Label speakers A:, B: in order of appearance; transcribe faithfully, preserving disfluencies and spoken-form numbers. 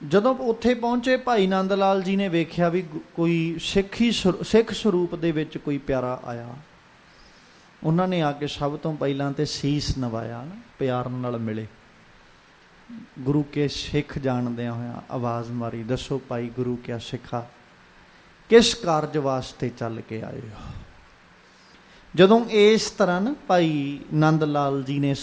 A: ਜਦੋਂ ਉੱਥੇ ਪਹੁੰਚੇ ਭਾਈ ਨੰਦ ਲਾਲ ਜੀ ਨੇ ਵੇਖਿਆ ਵੀ ਕੋਈ ਸਿੱਖੀ ਸਿੱਖ ਸਰੂਪ ਦੇ ਵਿੱਚ ਕੋਈ ਪਿਆਰਾ ਆਇਆ। ਉਹਨਾਂ ਨੇ ਆ ਕੇ ਸਭ ਤੋਂ ਪਹਿਲਾਂ ਤੇ ਸੀਸ ਨਵਾਇਆ, ਪਿਆਰ ਨਾਲ ਮਿਲੇ। ਗੁਰੂ ਕੇ ਸਿੱਖ ਜਾਣਦਿਆਂ ਹੋਇਆਂ ਆਵਾਜ਼ ਮਾਰੀ, ਦੱਸੋ ਭਾਈ ਗੁਰੂ ਕਿਆ ਸਿੱਖਾ, ਕਿਸ ਕਾਰਜ ਵਾਸਤੇ ਚੱਲ ਕੇ ਆਏ ਹੋ? ਜਦੋਂ ਇਸ ਤਰ੍ਹਾਂ ਨਾ ਭਾਈ ਨੰਦ ਲਾਲ ਜੀ ਨੇ